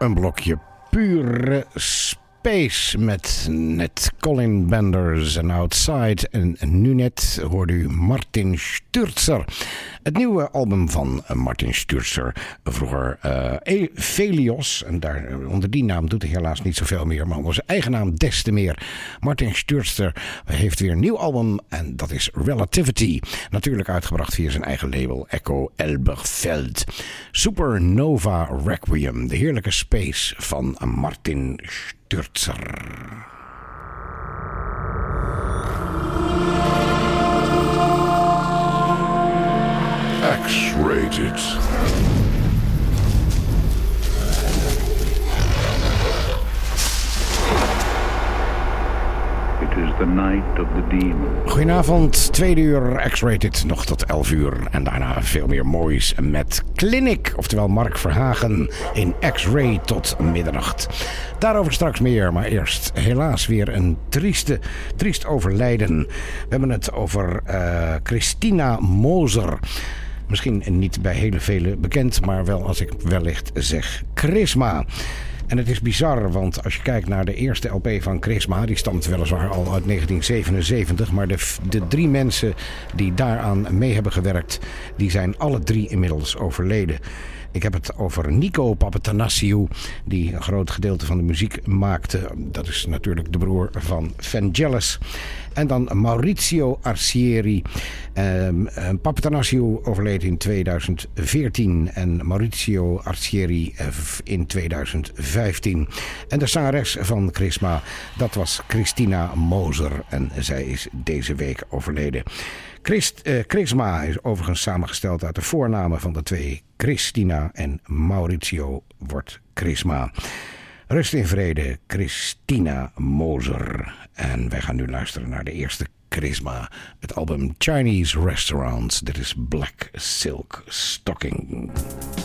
Een blokje pure space met net Colin Benders en Outside. En nu net hoorde u Martin Stürzer. Het nieuwe album van Martin Stürzer. Vroeger Velios. En onder die naam doet hij helaas niet zoveel meer. Maar onder zijn eigen naam des te meer. Martin Stürzer heeft weer een nieuw album. En dat is Relativity. Natuurlijk uitgebracht via zijn eigen label Echo Elberfeld. Supernova Requiem. De heerlijke space van Martin Stürzer. X-rated. It is the night of the demon. Goedenavond, 2 uur X-rated, nog tot 11 uur. En daarna veel meer moois met Clinic, oftewel Mark Verhagen in X-ray tot middernacht. Daarover straks meer, maar eerst helaas weer een triest overlijden. We hebben het over Christina Moser. Misschien niet bij hele velen bekend, maar wel als ik wellicht zeg Chrisma. En het is bizar, want als je kijkt naar de eerste LP van Chrisma, die stamt weliswaar al uit 1977, maar de 3 mensen die daaraan mee hebben gewerkt, die zijn alle 3 inmiddels overleden. Ik heb het over Nico Papatanasiou, die een groot gedeelte van de muziek maakte. Dat is natuurlijk de broer van Vangelis. En dan Maurizio Arcieri. Papatanasiou overleed in 2014 en Maurizio Arcieri in 2015. En de zangeres van Chrisma, dat was Christina Moser en zij is deze week overleden. Chrisma is overigens samengesteld uit de voornamen van de 2. Christina en Maurizio wordt Chrisma. Rust in vrede, Christina Moser. En wij gaan nu luisteren naar de eerste Chrisma. Het album Chinese Restaurants. Dit is Black Silk Stocking.